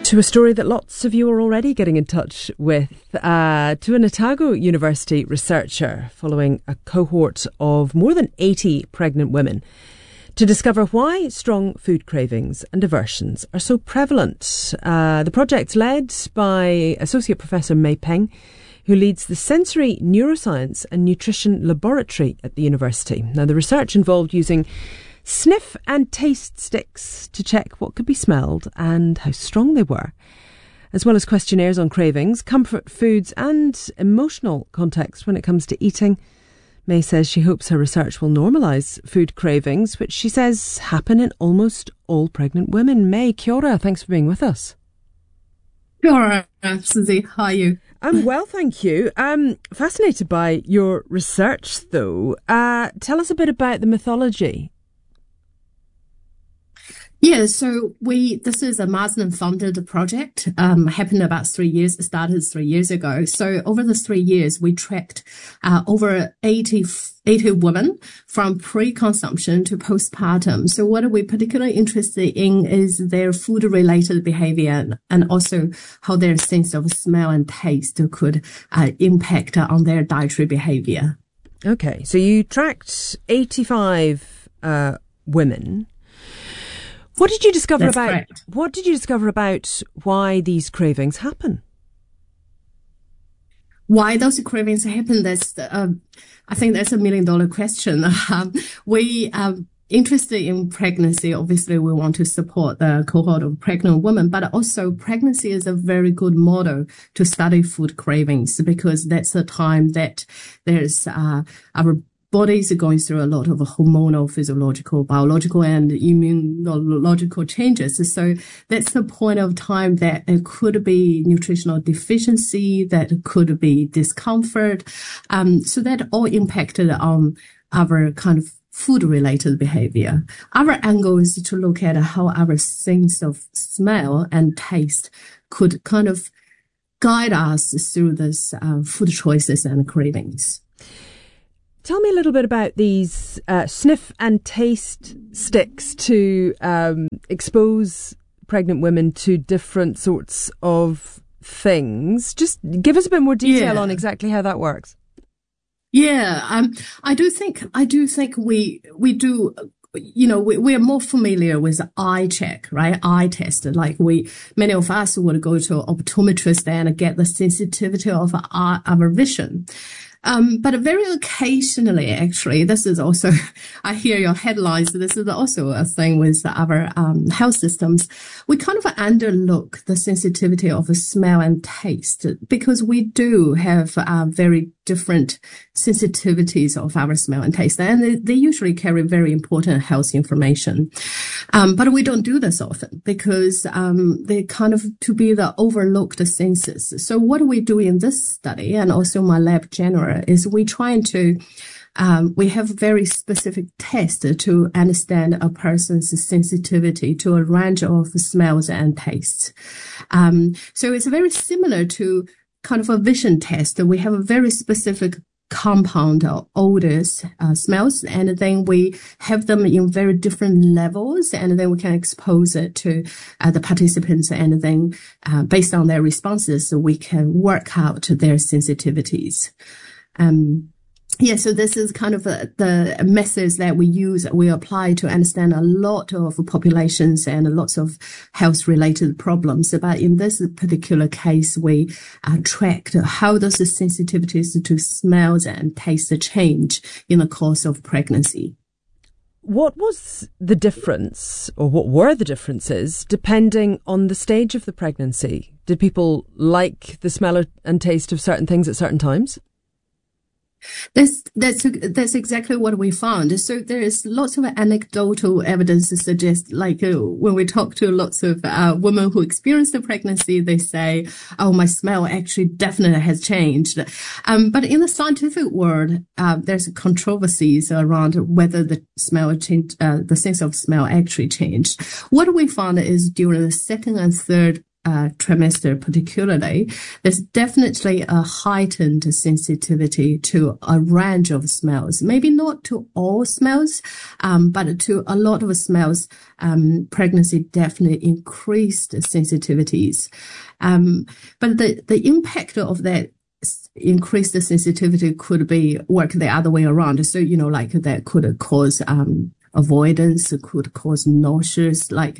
To a story that lots of you are already getting in touch with, to an Otago University researcher following a cohort of more than 80 pregnant women to discover why strong food cravings and aversions are so prevalent. The project's led by Associate Professor Mei Peng, who leads the Sensory Neuroscience and Nutrition Laboratory at the university. Now, the research involved using sniff and taste sticks to check what could be smelled and how strong they were, as well as questionnaires on cravings, comfort foods and emotional context when it comes to eating. May says she hopes her research will normalise food cravings, which she says happen in almost all pregnant women. May, kia ora, thanks for being with us. Kia ora, Susie, how are you? I'm well, thank you. Fascinated by your research, though. Tell us a bit about the mythology. Yeah, so this is a Marsden-funded project, happened about 3 years, started 3 years ago. So over the 3 years, we tracked over 80 women from pre-consumption to postpartum. So what we're particularly interested in is their food-related behavior and also how their sense of smell and taste could impact on their dietary behavior. Okay, so you tracked 85 women. What did you discover That's about correct. What did you discover about why these cravings happen? Why those cravings happen? That's I think that's $1 million question. We interested in pregnancy. Obviously, we want to support the cohort of pregnant women, but also pregnancy is a very good model to study food cravings because that's the time that there's our bodies are going through a lot of hormonal, physiological, biological, and immunological changes. So that's the point of time that it could be nutritional deficiency, that could be discomfort. So that all impacted on our kind of food-related behavior. Our angle is to look at how our sense of smell and taste could kind of guide us through this food choices and cravings. Tell me a little bit about these sniff and taste sticks to expose pregnant women to different sorts of things. Just give us a bit more detail on exactly how that works. Yeah, I do think we do. You know, we are more familiar with eye check, right? Eye test. Like many of us would go to an optometrist and get the sensitivity of our vision. But very occasionally, actually, this is also, I hear your headlines. This is also a thing with our health systems. We kind of underlook the sensitivity of smell and taste because we do have very different sensitivities of our smell and taste, and they usually carry very important health information. But we don't do this often because they kind of to be the overlooked senses. So what we do in this study, and also my lab general, is we trying to we have very specific tests to understand a person's sensitivity to a range of smells and tastes. So it's very similar to kind of a vision test. We have a very specific compound of odors, smells, and then we have them in very different levels, and then we can expose it to the participants, and then based on their responses, we can work out their sensitivities. Yeah, so this is kind of the methods that we apply to understand a lot of populations and lots of health-related problems. But in this particular case, we tracked how those sensitivities to smells and taste change in the course of pregnancy. What was the difference, or what were the differences, depending on the stage of the pregnancy? Did people like the smell and taste of certain things at certain times? That's exactly what we found. So there is lots of anecdotal evidence to suggest, like when we talk to lots of women who experience the pregnancy, they say, "Oh, my smell actually definitely has changed." But in the scientific world, there's controversies around whether the smell changed, the sense of smell actually changed. What we found is during the second and third trimester particularly, there's definitely a heightened sensitivity to a range of smells. Maybe not to all smells, but to a lot of smells. Pregnancy definitely increased sensitivities. But the impact of that increased sensitivity could be work the other way around. So, like that could cause avoidance, could cause nausea,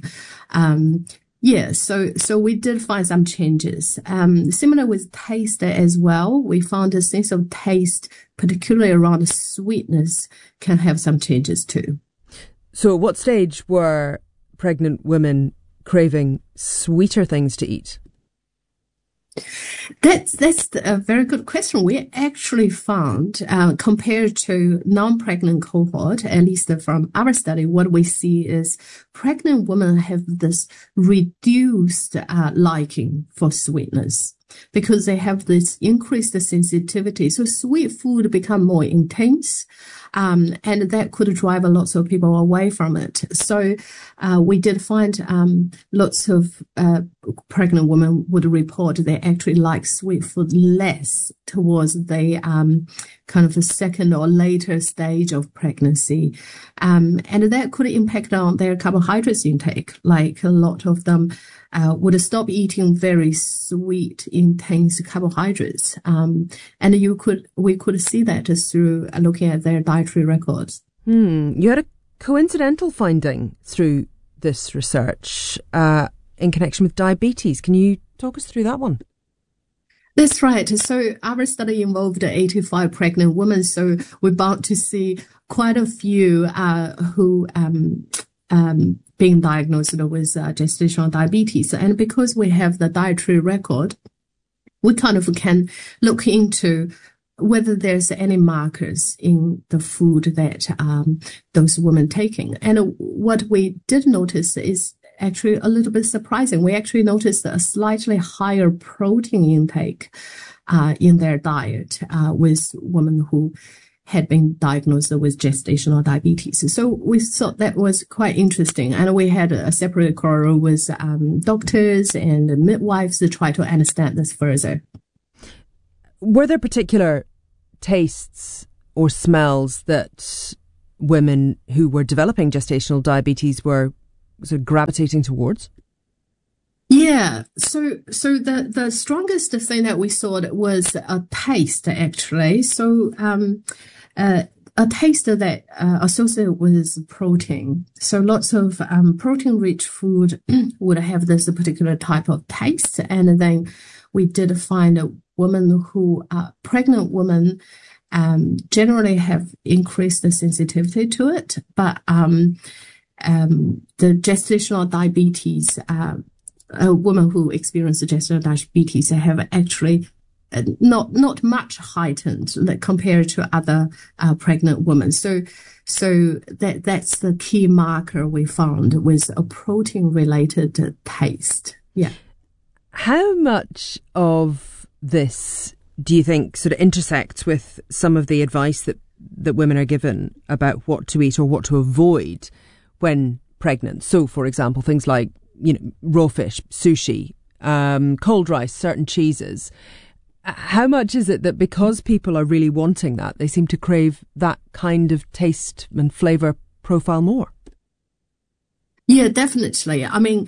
so we did find some changes. Similar with taste as well. We found a sense of taste, particularly around sweetness, can have some changes too. So at what stage were pregnant women craving sweeter things to eat? That's a very good question. We actually found, compared to non-pregnant cohort, at least from our study, what we see is pregnant women have this reduced liking for sweetness because they have this increased sensitivity. So sweet food become more intense. And that could drive lots of people away from it. So we did find lots of pregnant women would report they actually like sweet food less towards the kind of the second or later stage of pregnancy. And that could impact on their carbohydrates intake. Like a lot of them would stop eating very sweet, intense carbohydrates. And we could see that through looking at their dietary records. You had a coincidental finding through this research in connection with diabetes. Can you talk us through that one? That's right. So our study involved 85 pregnant women. So we're about to see quite a few who being diagnosed with gestational diabetes. And because we have the dietary record, we kind of can look into whether there's any markers in the food that those women taking. And what we did notice is actually a little bit surprising. We actually noticed a slightly higher protein intake in their diet with women who had been diagnosed with gestational diabetes. So we thought that was quite interesting. And we had a separate call with doctors and midwives to try to understand this further. Were there particular tastes or smells that women who were developing gestational diabetes were sort of gravitating towards? Yeah, so the strongest thing that we saw was a taste, actually. So a taste that associated with protein. So lots of protein-rich food would have this particular type of taste. And then we did find a woman who, pregnant women, generally have increased the sensitivity to it. But the gestational diabetes, a woman who experienced gestational diabetes have actually not much heightened compared to other pregnant women. So that's the key marker we found with a protein-related taste. Yeah. How much of this do you think sort of intersects with some of the advice that women are given about what to eat or what to avoid when pregnant? So, for example, things like raw fish, sushi, cold rice, certain cheeses. How much is it that because people are really wanting that, they seem to crave that kind of taste and flavour profile more? Yeah, definitely. I mean,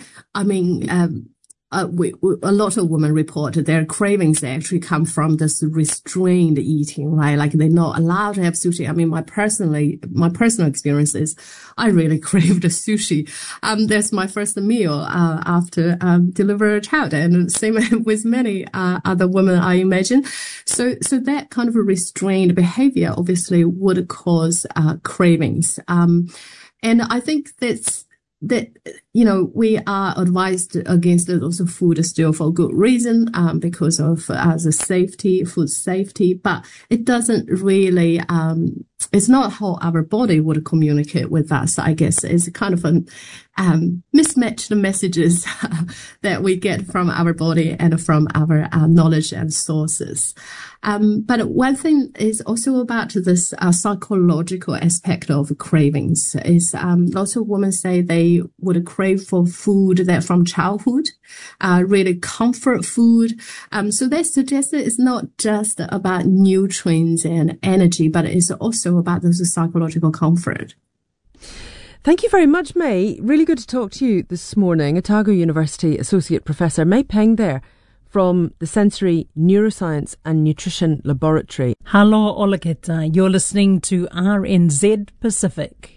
a lot of women report their cravings actually come from this restrained eating, right? Like they're not allowed to have sushi. I mean, my personal experience is I really craved sushi. That's my first meal after deliver a child, and same with many other women, I imagine. So that kind of a restrained behavior obviously would cause cravings. And I think that we are advised against those food still for good reason, because of the food safety, but it doesn't really, it's not how our body would communicate with us, I guess. It's kind of mismatched messages that we get from our body and from our knowledge and sources. But one thing is also about this psychological aspect of cravings is lots of women say they would crave crave for food that from childhood, really comfort food. So they suggested it's not just about nutrients and energy, but it's also about the psychological comfort. Thank you very much, May. Really good to talk to you this morning. Otago University Associate Professor May Peng there from the Sensory Neuroscience and Nutrition Laboratory. Hello, Olaketa. You're listening to RNZ Pacific.